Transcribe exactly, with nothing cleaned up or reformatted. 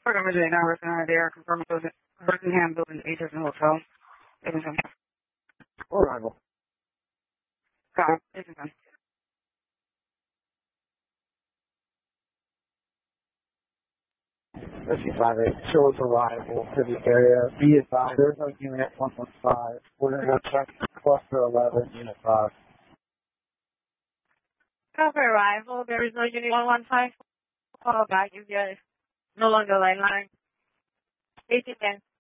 Program is eight hours and they are confirming those Birmingham building Ages and Hotel. Islington. Arrival. Got it. Islington. fifty-five eight shows arrival to the area. Be advised, there's no unit one one five. We're going to go check cluster eleven, unit five. Copy arrival. There is no unit one one five. Call back if there is no longer line line. eight to ten.